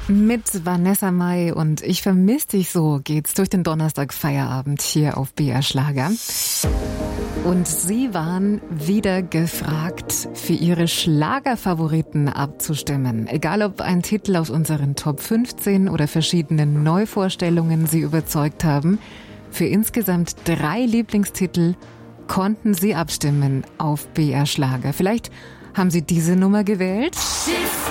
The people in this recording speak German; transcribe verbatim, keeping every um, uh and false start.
Mit Vanessa Mai und Ich vermiss dich so geht's durch den Donnerstag-Feierabend hier auf B R Schlager. Und Sie waren wieder gefragt, für Ihre Schlagerfavoriten abzustimmen. Egal ob ein Titel aus unseren Top fünfzehn oder verschiedenen Neuvorstellungen Sie überzeugt haben, für insgesamt drei Lieblingstitel konnten Sie abstimmen auf B R Schlager. Vielleicht haben Sie diese Nummer gewählt?